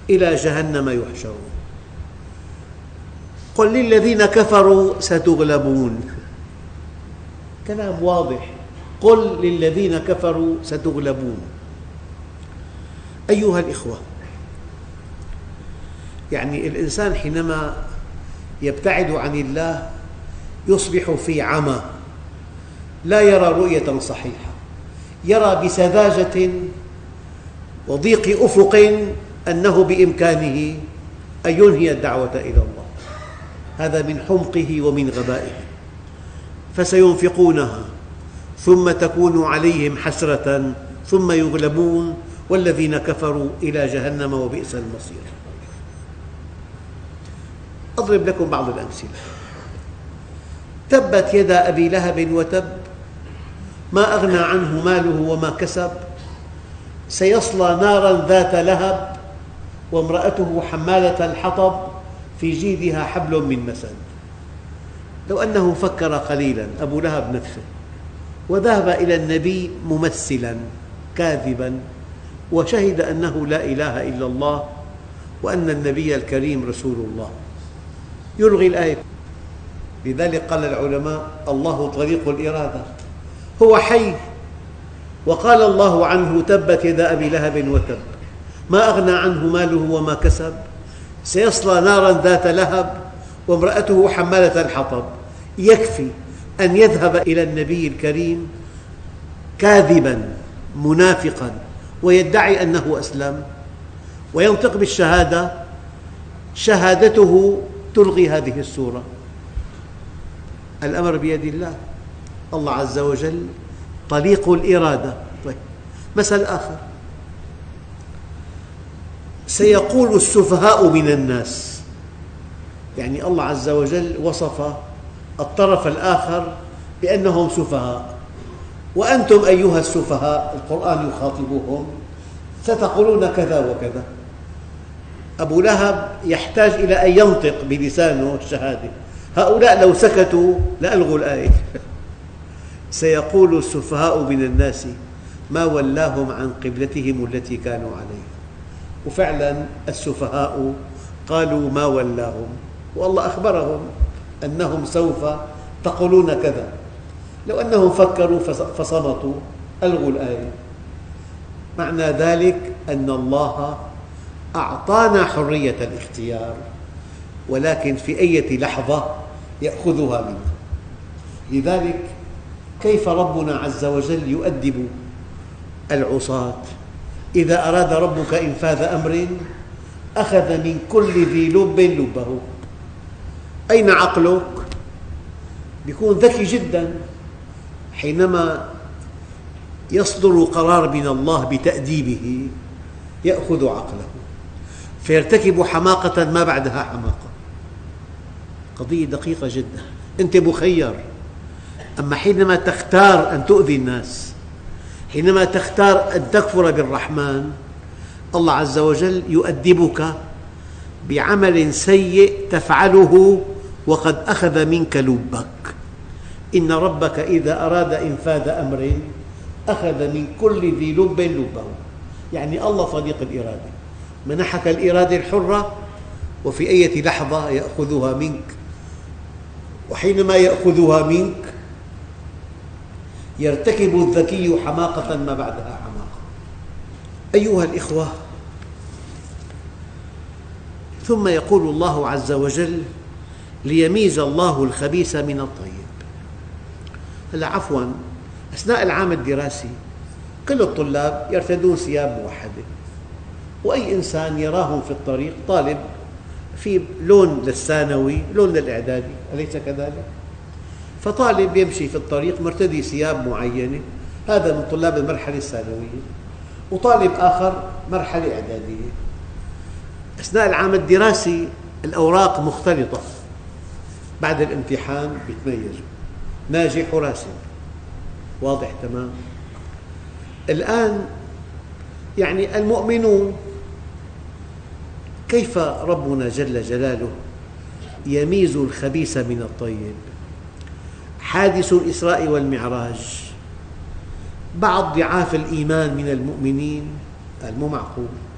إلى جهنم يحشرون. قل للذين كفروا ستغلبون. كلام واضح، قل للذين كفروا ستغلبون. أيها الإخوة، يعني الإنسان حينما يبتعد عن الله يصبح في عمى، لا يرى رؤية صحيحة، يرى بسذاجة وضيق أفق أنه بإمكانه أن ينهي الدعوة إلى الله. هذا من حمقه ومن غبائه. فسينفقونها ثم تكون عليهم حسرة ثم يغلبون والذين كفروا إلى جهنم وبئس المصير. أضرب لكم بعض الأمثلة. تبت يدا أبي لهب وتب ما أغنى عنه ماله وما كسب سيصلى نارا ذات لهب وامرأته حمالة الحطب في جيدها حبل من مسد. لو أنه فكر قليلا أبو لهب نفسه وذهب إلى النبي ممثلا كاذبا وشهد أنه لا إله إلا الله وأن النبي الكريم رسول الله، يلغي الآية. لذلك قال العلماء: الله طريق الإرادة. هو حي وقال الله عنه: تبت يدا أبي لهب وتب ما أغنى عنه ماله وما كسب سيصلى نارا ذات لهب وامرأته حمالة الحطب. يكفي أن يذهب إلى النبي الكريم كاذبا منافقا ويدعي أنه أسلم وينطق بالشهادة، شهادته تلغي هذه السورة. الأمر بيد الله، الله عز وجل طليق الإرادة. طيب، مثل آخر: سيقول السفهاء من الناس. يعني الله عز وجل وصف الطرف الآخر بأنهم سفهاء، وأنتم أيها السفهاء القرآن يخاطبهم ستقولون كذا وكذا. أبو لهب يحتاج إلى أن ينطق بلسانه الشهادة، هؤلاء لو سكتوا لألغوا الآية. سيقول السفهاء من الناس ما ولاهم عن قبلتهم التي كانوا عليها. وفعلا السفهاء قالوا ما ولاهم، والله أخبرهم أنهم سوف تقولون كذا. لو أنهم فكروا فصمتوا ألغوا الآية. معنى ذلك أن الله أعطانا حرية الاختيار، ولكن في أي لحظة يأخذها منا. لذلك كيف ربنا عز وجل يؤدب العصاة؟ إذا أراد ربك إنفاذ أمر أخذ من كل ذي لب لبه. أين عقلك؟ يكون ذكي جدا حينما يصدر قرار من الله بتأديبه، يأخذ عقله فيرتكب حماقة ما بعدها حماقة. قضية دقيقة جدا. أنت مخير، أما حينما تختار أن تؤذي الناس، حينما تختار أن تكفر بالرحمن، الله عز وجل يؤدبك بعمل سيء تفعله وقد أخذ منك لبك. إن ربك إذا أراد إنفاذ أمر أخذ من كل ذي لب لبه. يعني الله طليق الإرادة، منحك الإرادة الحرة وفي أي لحظة يأخذها منك، وحينما يأخذها منك يرتكب الذكي حماقة ما بعدها حماقة. أيها الإخوة، ثم يقول الله عز وجل: ليميز الله الخبيث من الطيب. هلا عفواً، أثناء العام الدراسي كل الطلاب يرتدون ثياب موحدة، وأي إنسان يراهم في الطريق، طالب في لون للثانوي لون للإعدادي، أليس كذلك؟ فطالب يمشي في الطريق مرتدي ثياب معينة، هذا من طلاب المرحلة الثانوية، وطالب آخر مرحلة إعدادية. أثناء العام الدراسي الأوراق مختلطة، بعد الامتحان يتميزوا ناجح وراسب، واضح تمام. الآن يعني المؤمنون، كيف ربنا جل جلاله يميز الخبيث من الطيب؟ حادث الإسراء والمعراج، بعض ضعاف الإيمان من المؤمنين، مو معقول،